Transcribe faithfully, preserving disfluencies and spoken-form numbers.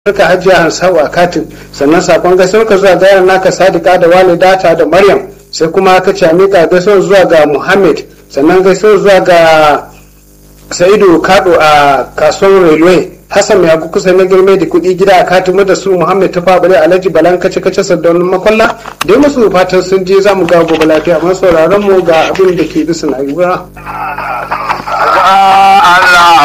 ka hajiya Hansau a katin, sannan sakon gaisuwar ka zuwa ga yaran naka Sadiqa da Walidata da Maryam, sai kuma ka ce mika gaisuwar zuwa ga Muhammad, sannan gaisuwar zuwa ga Sa'idu Kado a kasuwar Railway, Hassan mai hagu kusa na girme da kuɗi gida a katin da su Muhammad ta fabare Alhaji Balan kace kace Sardaunin Makwalla, dai musu fatan sun je zamu ga gobe lafiya, amma sauraron mu ga abin da ke bisa na'ura. Allah